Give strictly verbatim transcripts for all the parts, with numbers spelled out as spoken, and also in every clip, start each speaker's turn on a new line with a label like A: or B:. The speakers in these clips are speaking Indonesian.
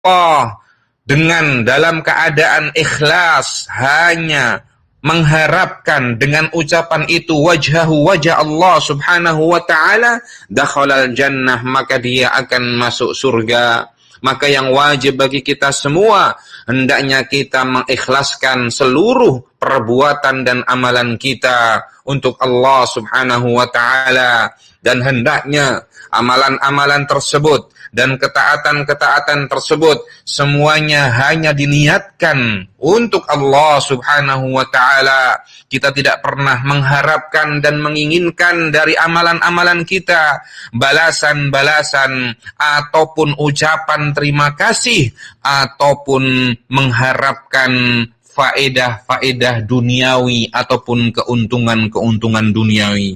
A: Allah dengan dalam keadaan ikhlas, hanya mengharapkan dengan ucapan itu wajhahu, wajah Allah subhanahu wa ta'ala, dakhalal jannah, maka dia akan masuk surga. Maka yang wajib bagi kita semua, hendaknya kita mengikhlaskan seluruh perbuatan dan amalan kita untuk Allah subhanahu wa ta'ala. Dan hendaknya amalan-amalan tersebut dan ketaatan-ketaatan tersebut semuanya hanya diniatkan untuk Allah subhanahu wa ta'ala. Kita tidak pernah mengharapkan dan menginginkan dari amalan-amalan kita balasan-balasan ataupun ucapan terima kasih ataupun mengharapkan faedah-faedah duniawi ataupun keuntungan-keuntungan duniawi.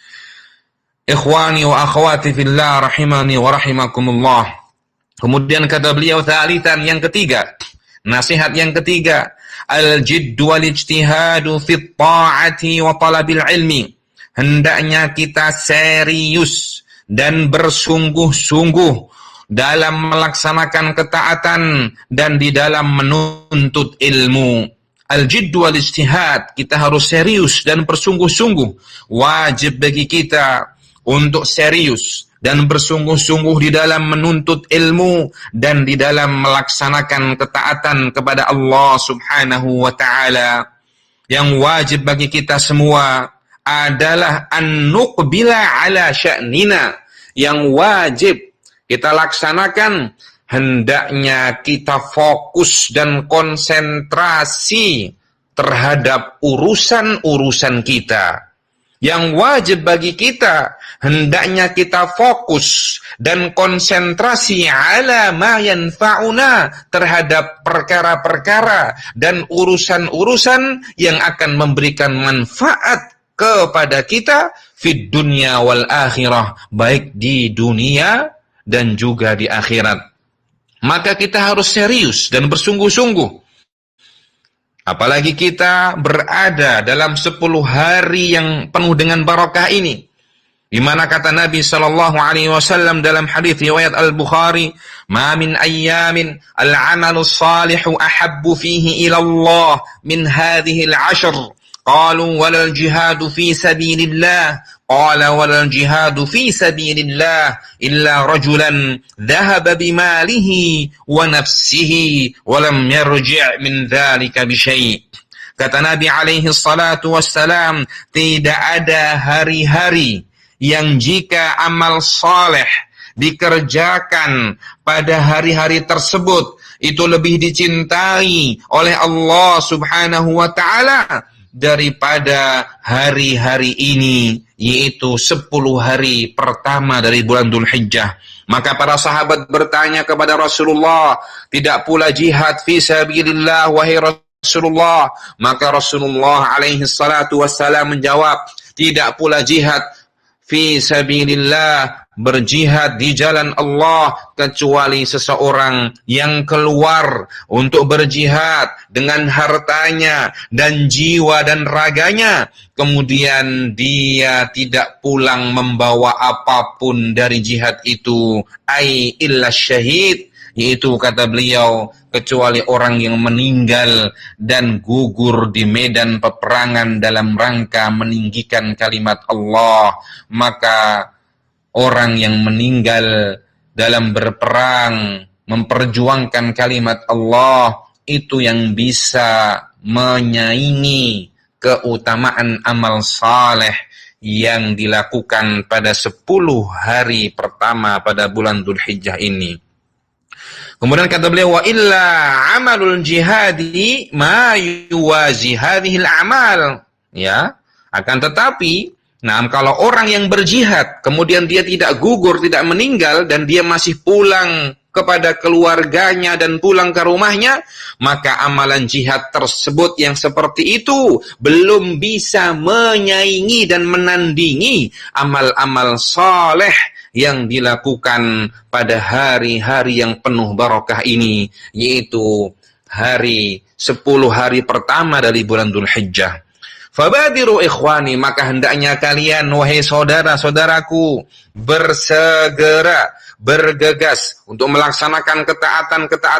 A: Ikhwani wa akhwati fillah rahimani wa rahimakumullah. Kemudian kata beliau thalithan, yang ketiga, nasihat yang ketiga, al-jidd wal ijtihadu fit ta'ati wa talabil ilmi. Hendaknya kita serius dan bersungguh-sungguh dalam melaksanakan ketaatan dan di dalam menuntut ilmu. Al-jidd wal ijtihad, kita harus serius dan bersungguh-sungguh. Wajib bagi kita untuk serius dan bersungguh-sungguh di dalam menuntut ilmu dan di dalam melaksanakan ketaatan kepada Allah subhanahu wa ta'ala. Yang wajib bagi kita semua adalah an-nuqbila ala sya'nina. Yang wajib kita laksanakan, hendaknya kita fokus dan konsentrasi terhadap urusan-urusan kita. Yang wajib bagi kita, hendaknya kita fokus dan konsentrasi ala ma yanfa'una, terhadap perkara-perkara dan urusan-urusan yang akan memberikan manfaat kepada kita fid dunya wal akhirah, baik di dunia dan juga di akhirat. Maka kita harus serius dan bersungguh-sungguh. Apalagi kita berada dalam sepuluh hari yang penuh dengan barakah ini, di mana kata Nabi sallallahu alaihi wasallam dalam hadis riwayat Al-Bukhari, "Ma min ayyamin al-'amalu salihu ahabbu fihi ila Allah min hadhihi al-'ashr." Qalu walal jihadu fi sabilillah. Qala walal jihadu fi sabilillah illa rajulan dhahaba bimalihi wa nafsihi wa lam yarji' min dhalika bi syai'. Kata Nabi alaihi salatu wassalam, tidak ada hari-hari yang jika amal saleh dikerjakan pada hari-hari tersebut itu lebih dicintai oleh Allah subhanahu wa ta'ala daripada hari-hari ini, yaitu sepuluh hari pertama dari bulan Dzulhijjah. Maka para sahabat bertanya kepada Rasulullah, tidak pula jihad fi sabilillah wahai Rasulullah? Maka Rasulullah alaihi salatu wassalam menjawab, tidak pula jihad fi sabilillah, berjihad di jalan Allah, kecuali seseorang yang keluar untuk berjihad dengan hartanya dan jiwa dan raganya, kemudian dia tidak pulang membawa apapun dari jihad itu, ai illa syahid, yaitu kata beliau kecuali orang yang meninggal dan gugur di medan peperangan dalam rangka meninggikan kalimat Allah. Maka orang yang meninggal dalam berperang memperjuangkan kalimat Allah itu yang bisa menyaingi keutamaan amal saleh yang dilakukan pada sepuluh hari pertama pada bulan Dzulhijjah ini. Kemudian kata beliau, wa illa amalul jihadi ma yuwazi hadhil amal. Ya, akan tetapi nah, kalau orang yang berjihad, kemudian dia tidak gugur, tidak meninggal, dan dia masih pulang kepada keluarganya dan pulang ke rumahnya, maka amalan jihad tersebut yang seperti itu belum bisa menyaingi dan menandingi amal-amal saleh yang dilakukan pada hari-hari yang penuh barakah ini, yaitu hari sepuluh hari pertama dari bulan Dzulhijjah. Fabadiru ikhwani, maka hendaknya kalian wahai saudara-saudaraku bersegera, bergegas untuk melaksanakan ketaatan-ketaatan